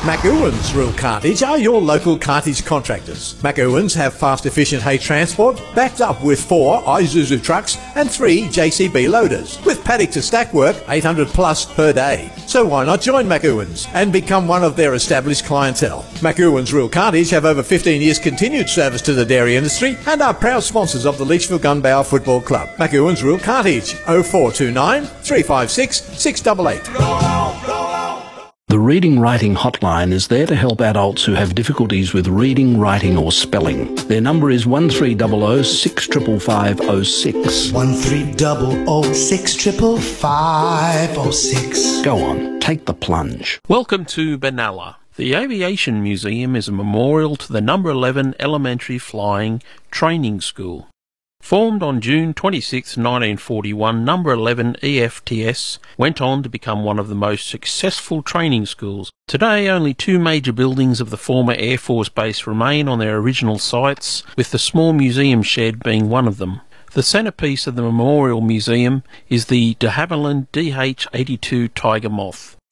McEwan's Real Cartage are your local cartage contractors. McEwan's have fast, efficient hay transport backed up with 4 Isuzu trucks and 3 JCB loaders, with paddock to stack work 800 plus per day. So why not join McEwan's and become one of their established clientele? McEwan's Real Cartage have over 15 years continued service to the dairy industry and are proud sponsors of the Leachville Gunbower Football Club. McEwan's Real Cartage 0429 356 688. The Reading Writing Hotline is there to help adults who have difficulties with reading, writing or spelling. Their number is 1300 65506. 1300 65506. Go on, take the plunge. Welcome to Benalla. The Aviation Museum is a memorial to the No. 11 Elementary Flying Training School. Formed on June 26, 1941, No. 11 EFTS went on to become one of the most successful training schools. Today, only 2 major buildings of the former Air Force Base remain on their original sites, with the small museum shed being one of them. The centrepiece of the Memorial Museum is the de Havilland DH-82 Tiger Moth.